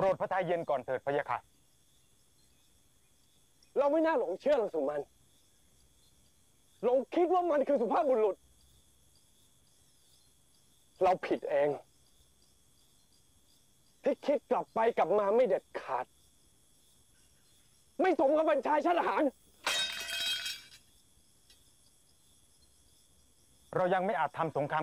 รดพระทัยเย็นก่อนเถิดพะยะค่ะเราไม่น่าหลงเชื่อลังสุมันหลงคิดว่ามันคือสุภาพบุรุษเราผิดเองที่คิดกลับไปกลับมาไม่เด็ดขาดไม่สมกับเป็นชายชาติทหารเรายังไม่อาจทำสงคราม